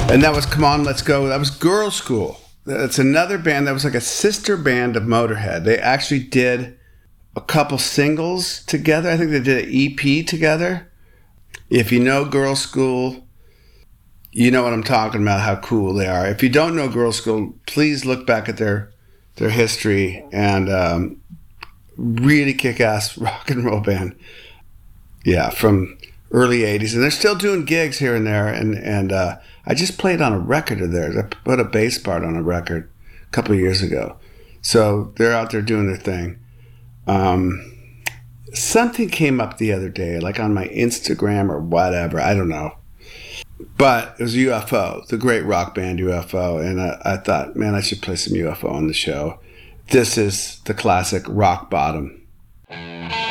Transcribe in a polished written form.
And that was Come On, Let's Go. That was Girl School. That's another band that was like a sister band of Motorhead. They actually did a couple singles together. I think they did an EP together. If you know Girl School, you know what I'm talking about, how cool they are. If you don't know Girl School, please look back at their history, and really kick-ass rock and roll band. Yeah, from early 80s. And they're still doing gigs here and there. And I just played on a record of theirs. I put a bass part on a record a couple of years ago. So they're out there doing their thing. Something came up the other day, like on my Instagram or whatever. I don't know. But it was UFO, the great rock band UFO. And I thought, man, I should play some UFO on the show. This is the classic Rock Bottom.